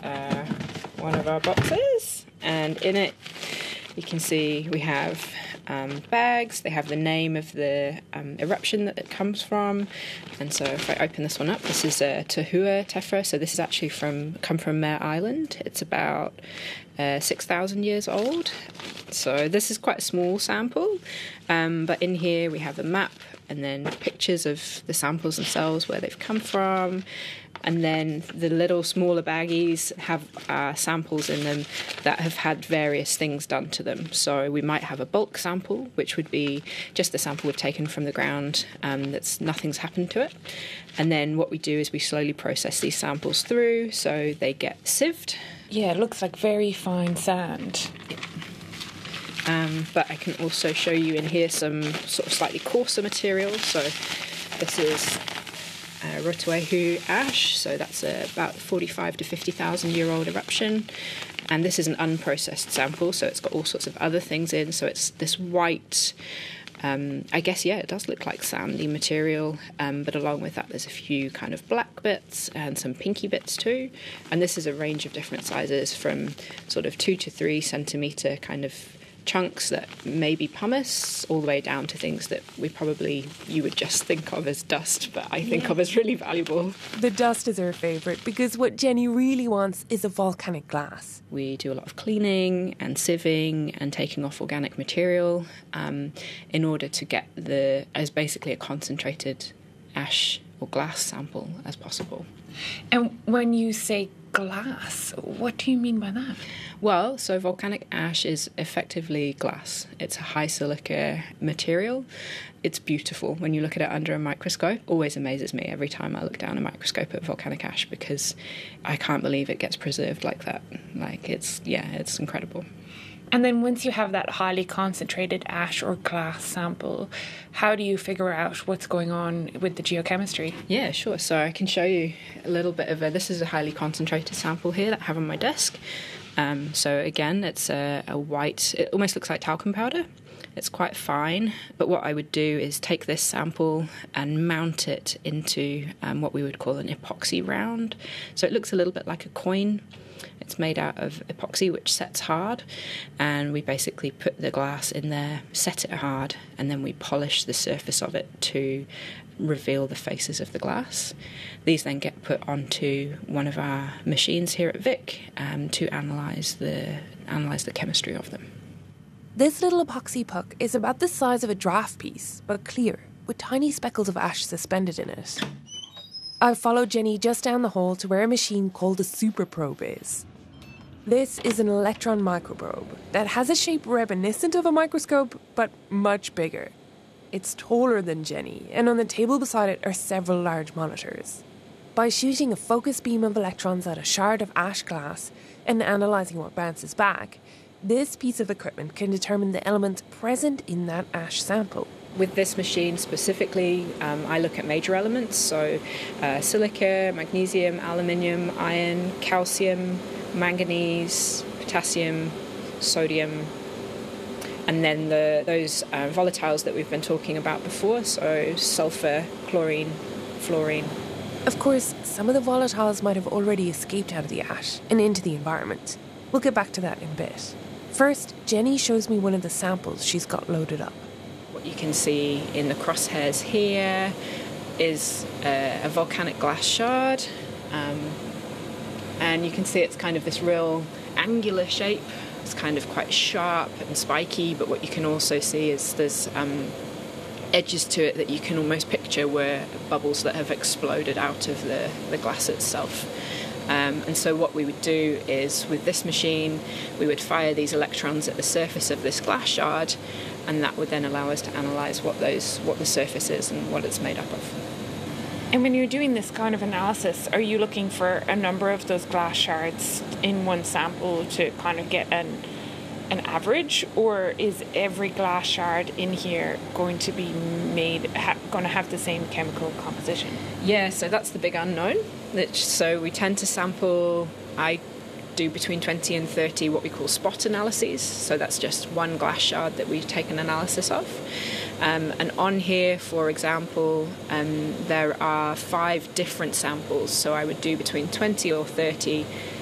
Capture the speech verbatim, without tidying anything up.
uh, one of our boxes, and in it you can see we have um, bags. They have the name of the um, eruption that it comes from, and so if I open this one up, this is a Tahua tephra. So this is actually from come from Mare Island. It's about uh, six thousand years old. So this is quite a small sample, um, but in here we have a map and then pictures of the samples themselves, where they've come from. And then the little smaller baggies have uh, samples in them that have had various things done to them. So we might have a bulk sample, which would be just a sample we've taken from the ground um, that's nothing's happened to it. And then what we do is we slowly process these samples through so they get sieved. Yeah, it looks like very fine sand. Yeah. Um, but I can also show you in here some sort of slightly coarser material. So this is Uh, Rotoahu ash, so that's a, about forty-five to fifty thousand year old eruption, and this is an unprocessed sample, so it's got all sorts of other things in. So it's this white, um, I guess, yeah, it does look like sandy material, um, but along with that there's a few kind of black bits and some pinky bits too. And this is a range of different sizes, from sort of two to three centimetre kind of chunks that may be pumice, all the way down to things that we probably you would just think of as dust, but I think yeah. of as really valuable. The dust is her favourite, because what Jenny really wants is a volcanic glass. We do a lot of cleaning and sieving and taking off organic material um, in order to get the as basically a concentrated ash or glass sample as possible. And when you say glass, what do you mean by that? Well, so volcanic ash is effectively glass. It's a high silica material. It's beautiful when you look at it under a microscope. Always amazes me every time I look down a microscope at volcanic ash, because I can't believe it gets preserved like that. Like, it's, yeah, it's incredible. And then once you have that highly concentrated ash or glass sample, how do you figure out what's going on with the geochemistry? Yeah, sure. So I can show you a little bit of a... This is a highly concentrated sample here that I have on my desk. Um, so again, it's a, a white... It almost looks like talcum powder. It's quite fine. But what I would do is take this sample and mount it into um, what we would call an epoxy round. So it looks a little bit like a coin. It's made out of epoxy, which sets hard, and we basically put the glass in there, set it hard, and then we polish the surface of it to reveal the faces of the glass. These then get put onto one of our machines here at Vic um, to analyse the analyse the chemistry of them. This little epoxy puck is about the size of a draft piece, but clear, with tiny speckles of ash suspended in it. I've followed Jenny just down the hall to where a machine called a superprobe is. This is an electron microprobe that has a shape reminiscent of a microscope, but much bigger. It's taller than Jenny, and on the table beside it are several large monitors. By shooting a focus beam of electrons at a shard of ash glass and analysing what bounces back, this piece of equipment can determine the elements present in that ash sample. With this machine specifically, um, I look at major elements, so uh, silica, magnesium, aluminium, iron, calcium, manganese, potassium, sodium, and then the, those uh, volatiles that we've been talking about before, so sulfur, chlorine, fluorine. Of course, some of the volatiles might have already escaped out of the ash and into the environment. We'll get back to that in a bit. First, Jenny shows me one of the samples she's got loaded up. What you can see in the crosshairs here is a, a volcanic glass shard, um, and you can see it's kind of this real angular shape. It's kind of quite sharp and spiky, but what you can also see is there's um, edges to it that you can almost picture were bubbles that have exploded out of the, the glass itself. Um, and so what we would do is, with this machine, we would fire these electrons at the surface of this glass shard, and that would then allow us to analyse what those what the surface is and what it's made up of. And when you're doing this kind of analysis, are you looking for a number of those glass shards in one sample to kind of get an an average, or is every glass shard in here going to be made ha- going to have the same chemical composition? Yeah, so that's the big unknown. So we tend to sample, I do between twenty and thirty what we call spot analyses. So that's just one glass shard that we take an analysis of. Um, and on here, for example, um, there are five different samples. So I would do between twenty or thirty